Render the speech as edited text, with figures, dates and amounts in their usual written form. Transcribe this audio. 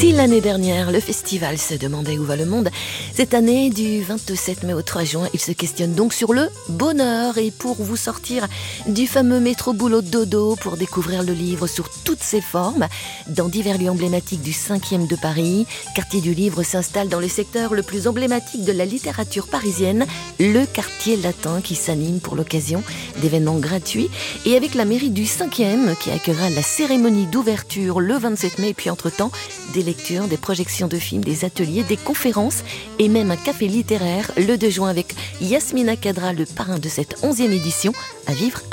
Si l'année dernière, le festival se demandait où va le monde, cette année, du 27 mai au 3 juin, il se questionne donc sur le bonheur. Et pour vous sortir du fameux métro boulot dodo, pour découvrir le livre sous toutes ses formes, dans divers lieux emblématiques du 5e de Paris, Quartier du Livre s'installe dans le secteur le plus emblématique de la littérature parisienne, le Quartier Latin, qui s'anime pour l'occasion d'événements gratuits, et avec la mairie du 5e qui accueillera la cérémonie d'ouverture le 27 mai, et puis entre-temps, des lectures, des projections de films, des ateliers, des conférences et même un café littéraire le 2 juin avec Yasmina Kadra, le parrain de cette 11e édition, à vivre